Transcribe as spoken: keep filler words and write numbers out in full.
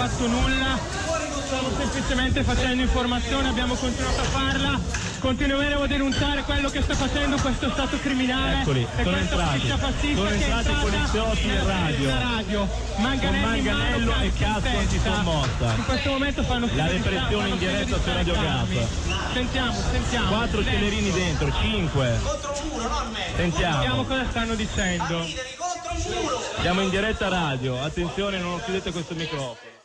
fatto nulla, stiamo semplicemente facendo informazione, abbiamo continuato a farla, continueremo a denunciare quello che sta facendo questo stato criminale. Eccoli, e sono questa entrati, policia fascista sono che è entrati i poliziotti in radio, radio. con manganello e cazzo antisommossa. In questo momento fanno la repressione in diretta su Radio Gap. Sentiamo, sentiamo. Quattro celerini dentro, cinque. Contro il muro, non me. Sentiamo. Sentiamo cosa stanno dicendo. Contro il muro. Siamo in diretta radio, attenzione, non chiudete questo microfono.